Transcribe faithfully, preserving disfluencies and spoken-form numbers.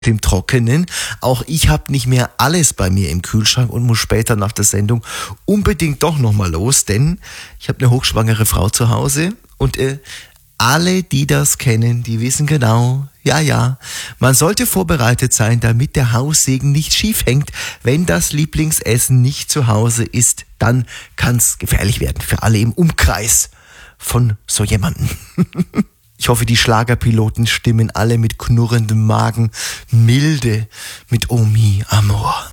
im Trockenen. Auch ich habe nicht mehr alles bei mir im Kühlschrank und muss später nach der Sendung unbedingt doch nochmal los, denn ich habe eine hochschwangere Frau zu Hause und äh, alle, die das kennen, die wissen genau, ja, ja, man sollte vorbereitet sein, damit der Haussegen nicht schief hängt. Wenn das Lieblingsessen nicht zu Hause ist, dann kann es gefährlich werden für alle im Umkreis von so jemandem. Ich hoffe, die Schlagerpiloten stimmen alle mit knurrendem Magen milde mit Omi Amor.